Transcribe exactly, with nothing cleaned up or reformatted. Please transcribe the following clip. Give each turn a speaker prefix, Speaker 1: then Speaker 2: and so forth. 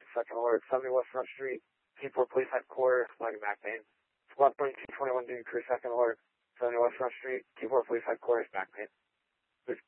Speaker 1: second alert, seventy West Front Street, T four Police Headquarters, flagging back pain. Squad twenty-two twenty-one, Dune Crew, second alert, seventy West Front Street, T four Police Headquarters, back pain.